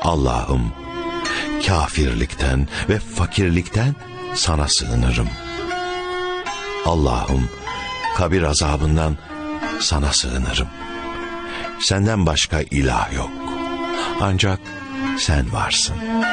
Allah'ım, kafirlikten ve fakirlikten sana sığınırım. Allah'ım, kabir azabından sana sığınırım. Senden başka ilah yok. Ancak sen varsın.